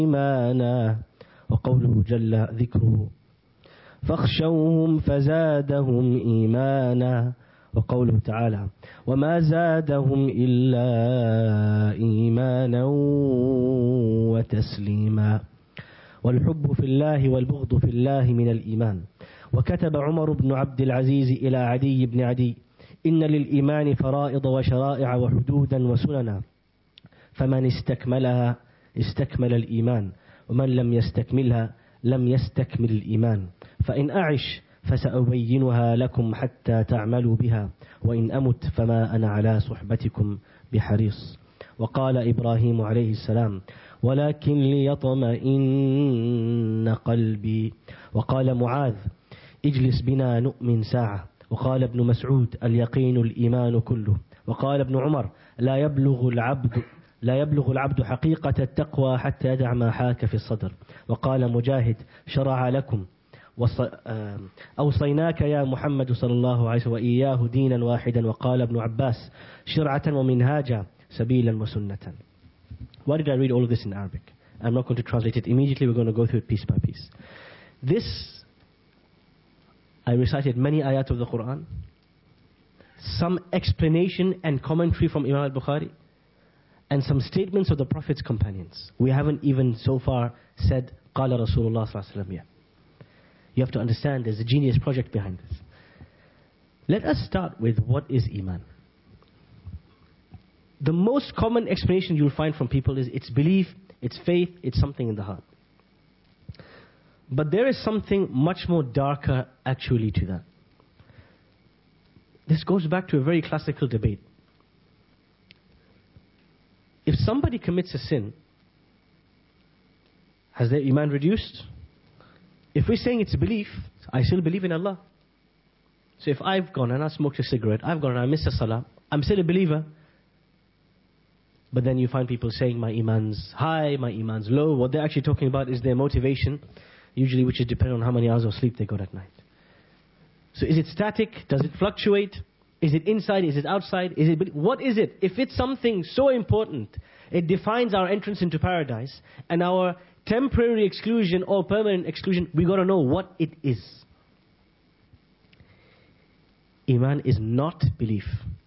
إيمانا وقوله جل ذكره فاخشوهم فزادهم إيمانا وقوله تعالى وما زادهم إلا إيمانا وتسليما. والحب في الله والبغض في الله من الإيمان. وكتب عمر بن عبد العزيز إلى عدي بن عدي إن للإيمان فرائض وشرائع وحدودا وسننا فمن استكملها استكمل الإيمان ومن لم يستكملها لم يستكمل الإيمان. فإن أعش فسأبينها لكم حتى تعملوا بها وإن أمت فما أنا على صحبتكم بحريص. وقال إبراهيم عليه السلام ولكن ليطمئن قلبي. وقال معاذ اجلس بنا نؤمن ساعة. وقال ابن مسعود اليقين الإيمان كله. وقال ابن عمر لا يبلغ العبد حقيقة التقوى حتى يدع ما حاك في الصدر. وقال مجاهد شرع لكم أوصيناك يا محمد صلى الله عليه وسلم وإياه دينا واحدا. وقال ابن عباس شرعة ومنهاجا سبيلا وسنة. Why did I read all of this in Arabic? I'm not going to translate it immediately. We're going to go through it piece by piece. This, I recited many ayat of the Quran, some explanation and commentary from Imam al-Bukhari, and some statements of the Prophet's companions. We haven't even so far said قال رسول الله صلى الله عليه وسلم yet. You have to understand there's a genius project behind this. Let us start with what is Iman. The most common explanation you'll find from people is it's belief, it's faith, it's something in the heart. But there is something much more darker actually to that. This goes back to a very classical debate. If somebody commits a sin, has their Iman reduced? If we're saying it's belief, I still believe in Allah. So if I've gone and I smoked a cigarette, I've gone and I missed a salah, I'm still a believer. But then you find people saying my Iman's high, my Iman's low. What they're actually talking about is their motivation, usually which is dependent on how many hours of sleep they got at night. So is it static? Does it fluctuate? Is it inside? Is it outside? What is it? If it's something so important, it defines our entrance into paradise and our temporary exclusion or permanent exclusion, we got to know what it is. Iman is not belief.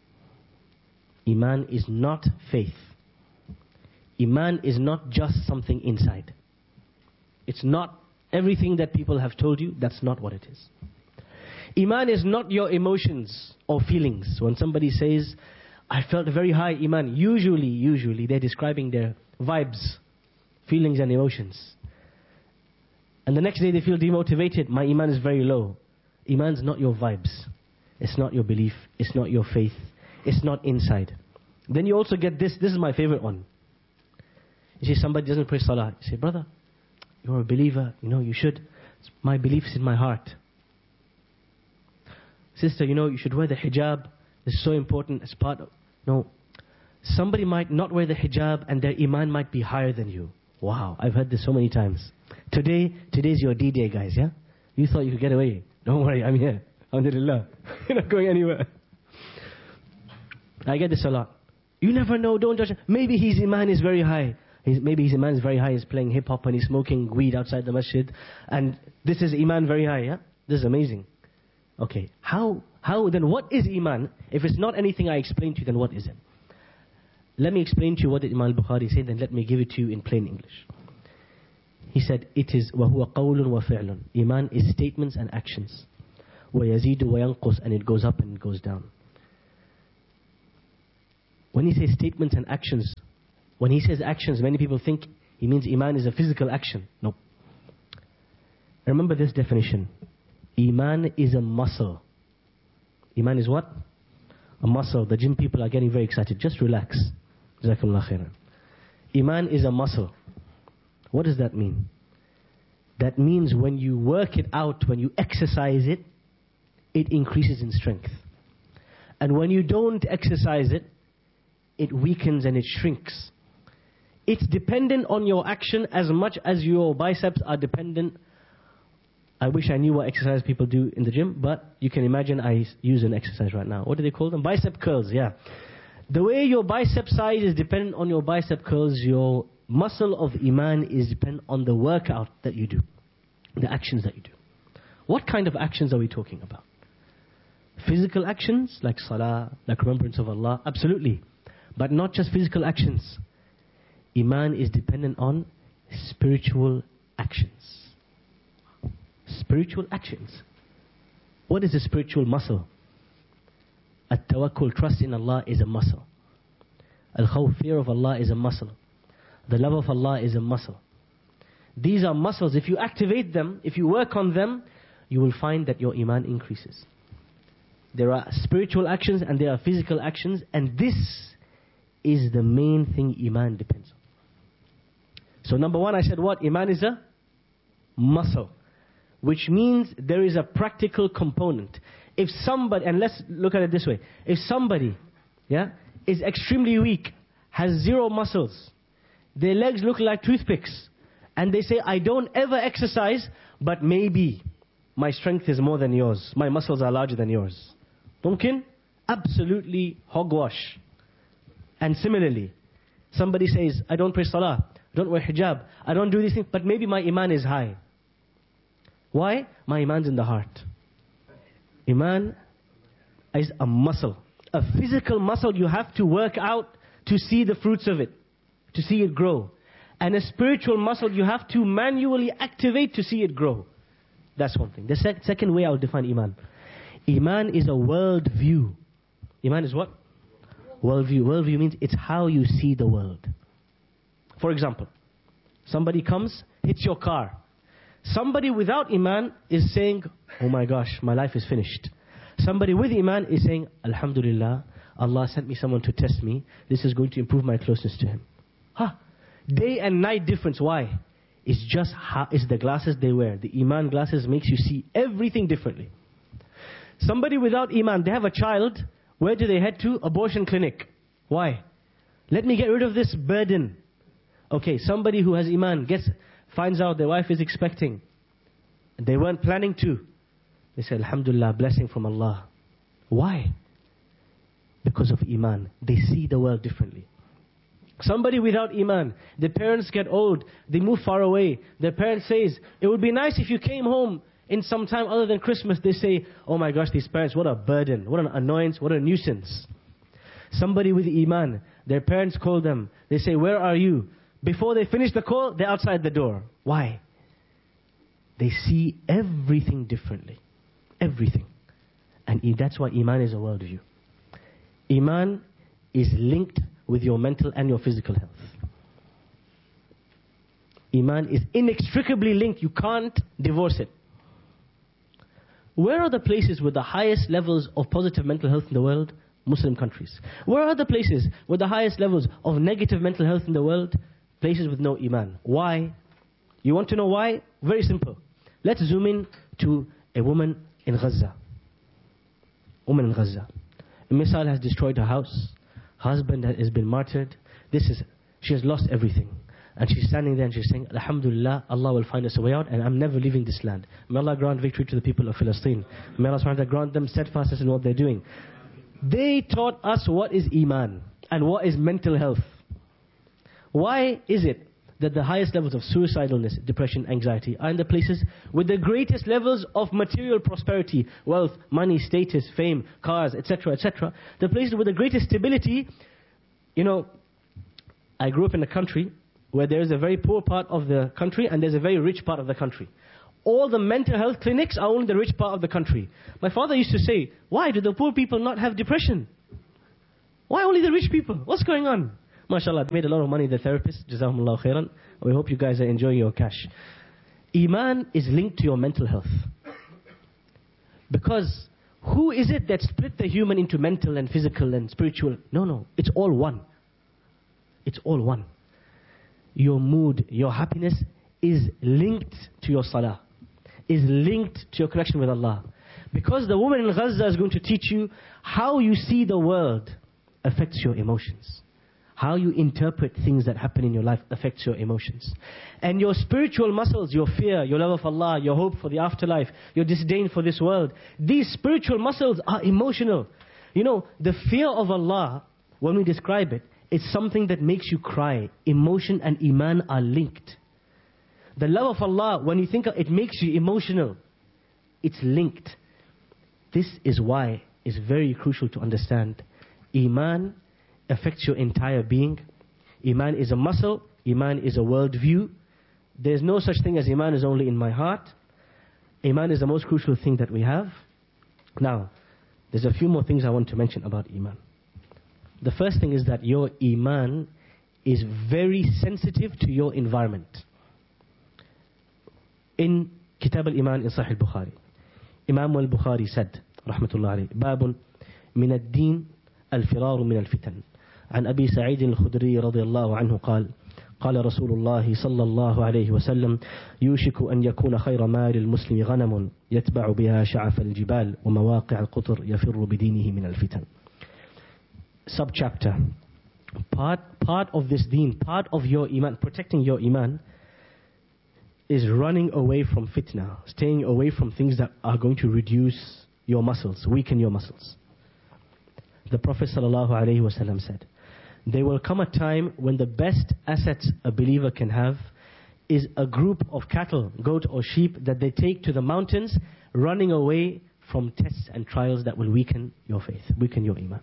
Iman is not faith. Iman is not just something inside. It's not everything that people have told you. That's not what it is. Iman is not your emotions or feelings. When somebody says, I felt a very high Iman, usually they're describing their vibes, feelings and emotions. And the next day they feel demotivated. My Iman is very low. Iman's not your vibes. It's not your belief. It's not your faith. It's not inside. Then you also get this. This is my favorite one. You see somebody doesn't pray salah. You say, brother, you're a believer. You know, you should. My belief is in my heart. Sister, you know, you should wear the hijab. It's so important as part of... No. Somebody might not wear the hijab and their Iman might be higher than you. Wow, I've heard this so many times. Today's your D-Day, guys, yeah? You thought you could get away. Don't worry, I'm here. Alhamdulillah. You're not going anywhere. I get this a lot. You never know, don't judge. Maybe his Iman is very high. Maybe his Iman is very high. He's playing hip-hop and he's smoking weed outside the masjid. And this is Iman very high, yeah? This is amazing. Okay, how then what is Iman? If it's not anything I explained to you, then what is it? Let me explain to you what Imam al-Bukhari said, then let me give it to you in plain English. He said, it is وَهُوَ قَوْلٌ وَفِعْلٌ. Iman is statements and actions. وَيَزِيدُ وَيَنْقُص. And it goes up and it goes down. When he says statements and actions, when he says actions, many people think he means Iman is a physical action. No. Remember this definition. Iman is a muscle. Iman is what? A muscle. The gym people are getting very excited. Just relax. Jazakumullah khairan. Iman is a muscle. What does that mean? That means when you work it out, when you exercise it, it increases in strength. And when you don't exercise it, it weakens and it shrinks. It's dependent on your action as much as your biceps are dependent. I wish I knew what exercise people do in the gym, but you can imagine I use an exercise right now. What do they call them? Bicep curls, yeah. The way your bicep size is dependent on your bicep curls, your muscle of Iman is dependent on the workout that you do, the actions that you do. What kind of actions are we talking about? Physical actions like salah, like remembrance of Allah, absolutely. But not just physical actions. Iman is dependent on spiritual actions. Spiritual actions. What is a spiritual muscle? At-tawakkul, trust in Allah, is a muscle. Al-khawf, fear of Allah, is a muscle. The love of Allah is a muscle. These are muscles. If you activate them, if you work on them, you will find that your Iman increases. There are spiritual actions and there are physical actions, and this is the main thing Iman depends on. So number one, I said what? Iman is a muscle, which means there is a practical component. If somebody, and let's look at it this way, if somebody is extremely weak, has zero muscles, their legs look like toothpicks, and they say, I don't ever exercise, but maybe my strength is more than yours, my muscles are larger than yours. Mumkin? Absolutely hogwash. And similarly, somebody says, I don't pray salah, I don't wear hijab, I don't do these things, but maybe my Iman is high. Why? My Iman's in the heart. Iman is a muscle. A physical muscle you have to work out to see the fruits of it, to see it grow. And a spiritual muscle you have to manually activate to see it grow. That's one thing. The second way I will define Iman. Iman is a world view. Iman is what? World view. World view means it's how you see the world. For example, somebody comes, hits your car. Somebody without Iman is saying, oh my gosh, my life is finished. Somebody with Iman is saying, Alhamdulillah, Allah sent me someone to test me. This is going to improve my closeness to Him. Day and night difference. Why? It's just it's the glasses they wear. The Iman glasses makes you see everything differently. Somebody without Iman, they have a child. Where do they head to? Abortion clinic. Why? Let me get rid of this burden. Okay, somebody who has Iman finds out their wife is expecting. They weren't planning to. They say, Alhamdulillah, blessing from Allah. Why? Because of Iman. They see the world differently. Somebody without Iman, their parents get old, they move far away. Their parents says, it would be nice if you came home in some time other than Christmas. They say, oh my gosh, these parents, what a burden, what an annoyance, what a nuisance. Somebody with Iman, their parents call them. They say, where are you? Before they finish the call, they're outside the door. Why? They see everything differently. Everything. And that's why Iman is a worldview. Iman is linked with your mental and your physical health. Iman is inextricably linked. You can't divorce it. Where are the places with the highest levels of positive mental health in the world? Muslim countries. Where are the places with the highest levels of negative mental health in the world? Places with no Iman. Why? You want to know why? Very simple. Let's zoom in to a woman in Gaza. Woman in Gaza. A missile has destroyed her house. Husband has been martyred. She has lost everything. And she's standing there and she's saying, Alhamdulillah, Allah will find us a way out and I'm never leaving this land. May Allah grant victory to the people of Palestine. May Allah subhanahu wa ta'ala grant them steadfastness in what they're doing. They taught us what is Iman and what is mental health. Why is it that the highest levels of suicidalness, depression, anxiety are in the places with the greatest levels of material prosperity, wealth, money, status, fame, cars, etc., etc. The places with the greatest stability. I grew up in a country where there is a very poor part of the country and there's a very rich part of the country. All the mental health clinics are only in the rich part of the country. My father used to say, why do the poor people not have depression? Why only the rich people? What's going on? MashaAllah, they made a lot of money, the therapists. Jazakumullahu khairan. We hope you guys are enjoying your cash. Iman is linked to your mental health. Because who is it that split the human into mental and physical and spiritual? No. It's all one. It's all one. Your mood, your happiness is linked to your salah. Is linked to your connection with Allah. Because the woman in Gaza is going to teach you how you see the world affects your emotions. How you interpret things that happen in your life affects your emotions. And your spiritual muscles, your fear, your love of Allah, your hope for the afterlife, your disdain for this world, these spiritual muscles are emotional. The fear of Allah, when we describe it, It's something that makes you cry. Emotion and iman are linked. The love of Allah, when you think of it, makes you emotional. It's linked. This is why it's very crucial to understand. Iman affects your entire being. Iman is a muscle. Iman is a worldview. There's no such thing as Iman is only in my heart. Iman is the most crucial thing that we have. Now, there's a few more things I want to mention about Iman. The first thing is that your Iman is very sensitive to your environment. In Kitab al-Iman in Sahih al-Bukhari, Imam al-Bukhari said, rahmatullah alayhi, Babun min ad-din al-firaru min al-fitan. عن أبي سعيد الخدري رضي الله عنه قال قال رسول الله صلى الله عليه وسلم يوشك أن يكون خير مال المسلم غنم يتبع بها شعف الجبال ومواقع القطر يفر بدينه من الفتن. Subchapter. Part of this deen, part of your iman, protecting your iman, is running away from fitna, staying away from things that are going to reduce your muscles, weaken your muscles. The Prophet ﷺ said, there will come a time when the best assets a believer can have is a group of cattle, goat or sheep that they take to the mountains, running away from tests and trials that will weaken your faith, weaken your iman.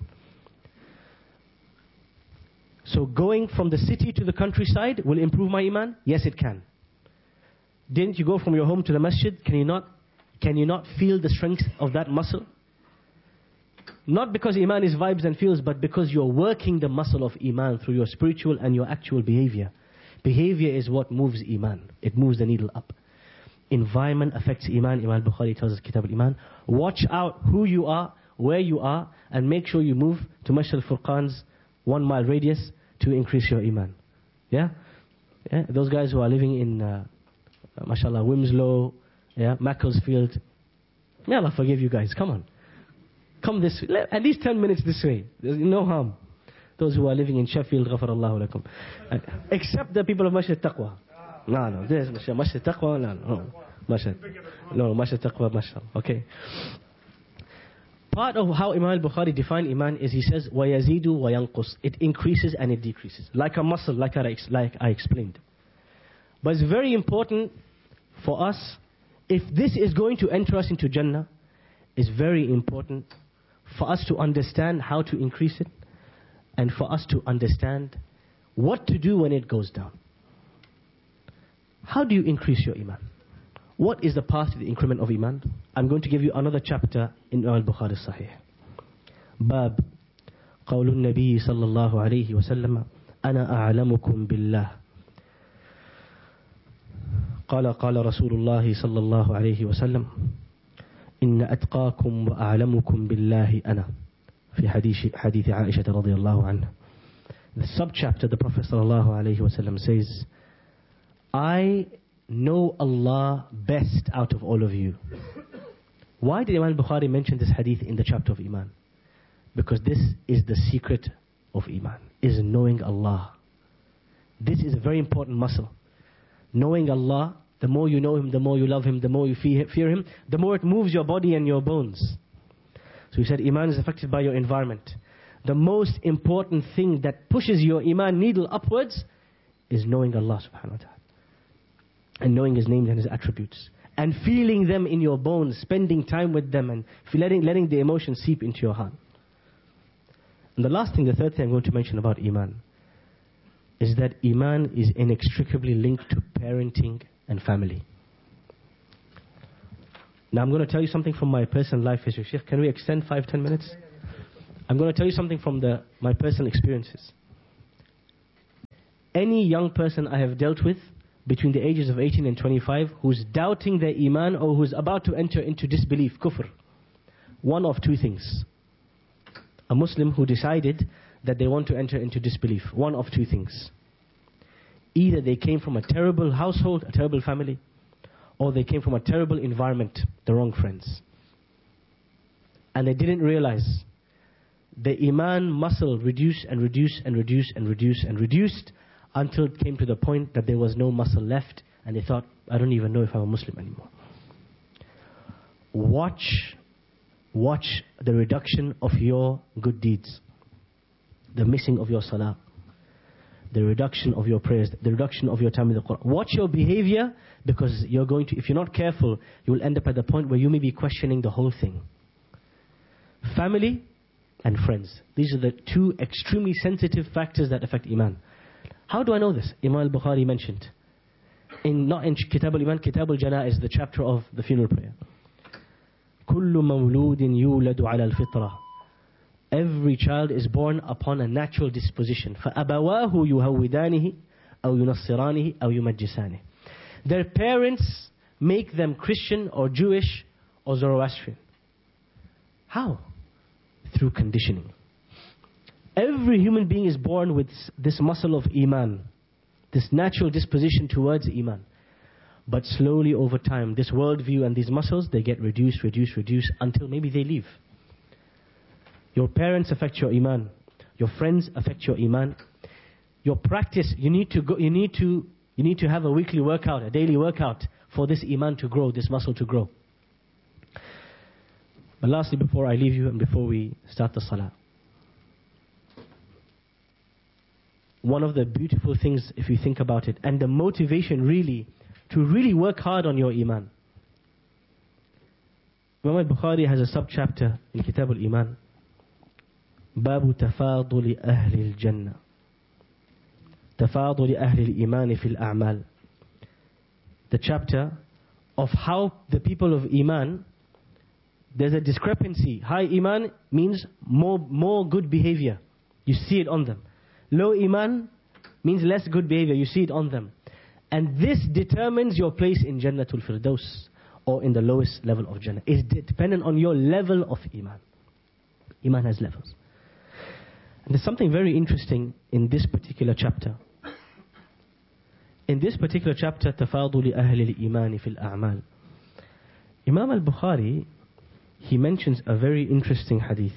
So going from the city to the countryside will improve my iman? Yes, it can. Didn't you go from your home to the masjid? Can you not feel the strength of that muscle? Not because iman is vibes and feels, but because you're working the muscle of iman through your spiritual and your actual behavior. Behavior is what moves iman. It moves the needle up. Environment affects iman. Imam al-Bukhari tells us, Kitab al-Iman, watch out who you are, where you are, and make sure you move to Masjid al-Furqan's 1 mile radius to increase your iman. Yeah? Those guys who are living in, mashallah, Wimslow, Macclesfield, may Allah forgive you guys, come on. Come this way, at least 10 minutes this way. There's no harm. Those who are living in Sheffield, ghafarallahu lakum. Except the people of Masjid Taqwa. No, there's Masjid Taqwa, no. Masjid Taqwa, mashallah. Okay. Part of how Imam al-Bukhari defined iman is he says, وَيَزِيدُ وَيَنْقُصُ. It increases and it decreases. Like a muscle, like I explained. But it's very important for us, if this is going to enter us into Jannah, it's very important for us to understand how to increase it and for us to understand what to do when it goes down. How do you increase your iman? What is the path to the increment of iman? I'm going to give you another chapter in al-Bukhari Sahih. Bab قول النبي صلى الله عليه وسلم أنا أعلمكم بالله قال رسول الله صلى الله عليه وسلم إن أتقاكم وأعلمكم بالله أنا في حديث عائشة رضي الله عنها. The subchapter, the Prophet صلى الله عليه وسلم says, I know Allah best out of all of you. Why did Imam Bukhari mention this hadith in the chapter of Iman? Because this is the secret of Iman, is knowing Allah. This is a very important muscle. Knowing Allah, the more you know Him, the more you love Him, the more you fear Him, the more it moves your body and your bones. So he said Iman is affected by your environment. The most important thing that pushes your Iman needle upwards is knowing Allah subhanahu wa ta'ala. And knowing His names and His attributes. And feeling them in your bones, spending time with them and letting the emotions seep into your heart. And the last thing, the third thing I'm going to mention about Iman is that Iman is inextricably linked to parenting and family. Now I'm going to tell you something from my personal life history. Sheikh, can we extend 5-10 minutes? I'm going to tell you something from my personal experiences. Any young person I have dealt with between the ages of 18 and 25 who's doubting their Iman or who's about to enter into disbelief, kufr, one of two things. A Muslim who decided that they want to enter into disbelief, one of two things. Either they came from a terrible household, a terrible family, or they came from a terrible environment, the wrong friends. And they didn't realize the Iman muscle reduced and reduced and reduced and reduced and reduced until it came to the point that there was no muscle left and they thought, I don't even know if I'm a Muslim anymore. Watch the reduction of your good deeds. The missing of your salah, the reduction of your prayers, the reduction of your time in the Quran. Watch your behavior, because you're going to, if you're not careful, you will end up at the point where you may be questioning the whole thing. Family and friends. These are the two extremely sensitive factors that affect Iman. How do I know this? Imam al-Bukhari mentioned. Not in Kitab al-Iman, Kitab al-Janaiz, the chapter of the funeral prayer. كُلُّ مَوْلُودٍ يُولَدُ عَلَى الْفِطْرَةِ. Every child is born upon a natural disposition. فَأَبَوَاهُ يُهَوِّدَانِهِ أَوْ يُنَصِّرَانِهِ أَوْ يُمَجِّسَانِهِ. Their parents make them Christian or Jewish or Zoroastrian. How? Through conditioning. Every human being is born with this muscle of Iman, this natural disposition towards Iman. But slowly over time, this worldview and these muscles, they get reduced until maybe they leave. Your parents affect your Iman. Your friends affect your Iman. Your practice, you need to have a weekly workout, a daily workout for this Iman to grow, this muscle to grow. But lastly, before I leave you and before we start the Salah, one of the beautiful things, if you think about it, and the motivation really, to really work hard on your Iman. Imam al-Bukhari has a sub-chapter in Kitab al-Iman. باب تفاضل أهل الجنة. تفاضل أهل الإيمان في الأعمال. The chapter of how the people of Iman, there's a discrepancy. High Iman means more good behavior. You see it on them. Low Iman means less good behavior. You see it on them. And this determines your place in Jannatul Firdaus, or in the lowest level of Jannah. It's dependent on your level of Iman. Iman has levels. And there's something very interesting in this particular chapter. In this particular chapter, تفاضل أهل الإيمان في الأعمال. Imam al-Bukhari, he mentions a very interesting hadith.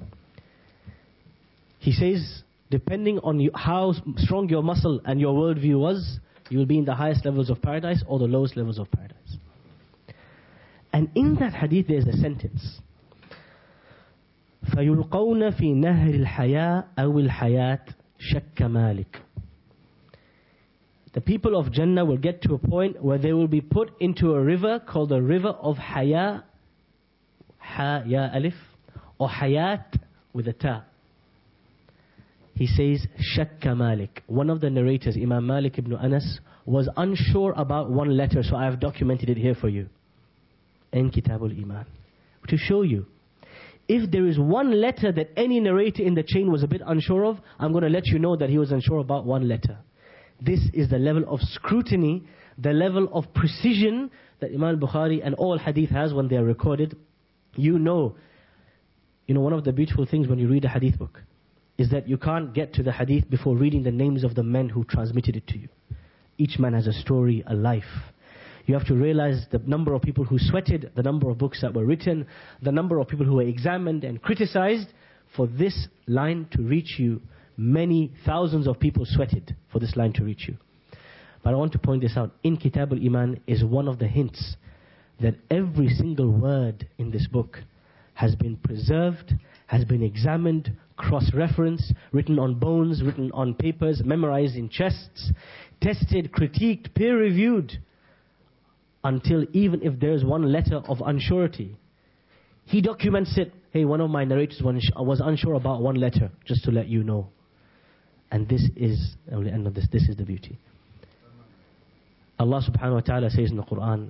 He says, depending on how strong your muscle and your worldview was, you will be in the highest levels of paradise or the lowest levels of paradise. And in that hadith there is a sentence. فَيُلْقَوْنَ فِي نَهْرِ الْحَيَاءِ أَوِ الْحَيَاةِ شَكَّ مَالِكٍ. The people of Jannah will get to a point where they will be put into a river called the river of Haya, Ha, Ya, Alif, or Hayat with a Ta. He says, Shakka Malik. One of the narrators, Imam Malik ibn Anas, was unsure about one letter, so I have documented it here for you. In Kitab al-Iman. To show you, if there is one letter that any narrator in the chain was a bit unsure of, I'm going to let you know that he was unsure about one letter. This is the level of scrutiny, the level of precision that Imam Bukhari and all hadith has when they are recorded. You know, one of the beautiful things when you read a hadith book is that you can't get to the hadith before reading the names of the men who transmitted it to you. Each man has a story, a life. You have to realize the number of people who sweated, the number of books that were written, the number of people who were examined and criticized. For this line to reach you, many thousands of people sweated for this line to reach you. But I want to point this out. In Kitab al-Iman is one of the hints that every single word in this book has been preserved, has been examined, cross-referenced, written on bones, written on papers, memorized in chests, tested, critiqued, peer-reviewed, until even if there's one letter of unsurety, he documents it. Hey, one of my narrators was unsure about one letter, just to let you know. And this is, I will end on this, this is the beauty. Allah subhanahu wa ta'ala says in the Quran,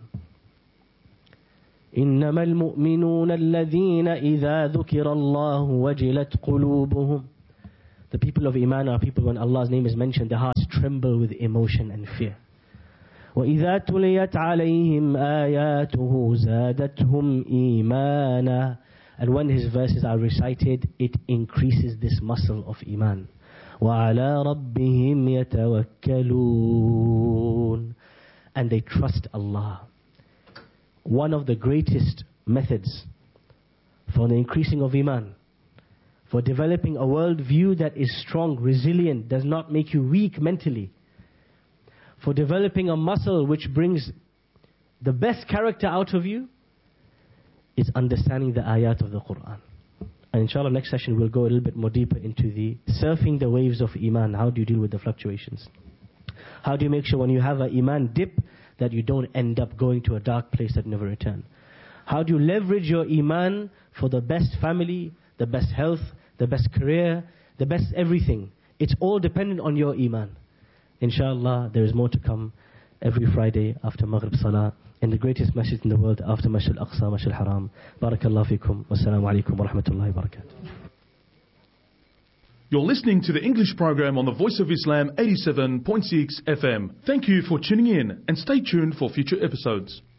إِنَّمَا الْمُؤْمِنُونَ الَّذِينَ إِذَا ذُكِرَ اللَّهُ وَجِلَتْ قُلُوبُهُمْ. The people of Iman are people when Allah's name is mentioned, their hearts tremble with emotion and fear. وَإِذَا تُلِيَتْ عَلَيْهِمْ آيَاتُهُ زَادَتْهُمْ إِيمَانًا. And when his verses are recited, it increases this muscle of Iman. وَعَلَىٰ رَبِّهِمْ يَتَوَكَّلُونَ. And they trust Allah. One of the greatest methods for the increasing of Iman, for developing a world view that is strong, resilient, does not make you weak mentally, for developing a muscle which brings the best character out of you, is understanding the ayat of the Quran. And inshallah, next session we'll go a little bit more deeper into the surfing the waves of Iman. How do you deal with the fluctuations? How do you make sure when you have an Iman dip that you don't end up going to a dark place that never return? How do you leverage your Iman for the best family, the best health, the best career, the best everything? It's all dependent on your Iman. Inshallah, there is more to come every Friday after Maghrib Salah in the greatest masjid in the world after Masjid Al-Aqsa, Masjid Al-Haram. Barakallahu fikum. Wassalamu alaikum wa rahmatullahi wa barakatuh. You're listening to the English program on the Voice of Islam 87.6 FM. Thank you for tuning in and stay tuned for future episodes.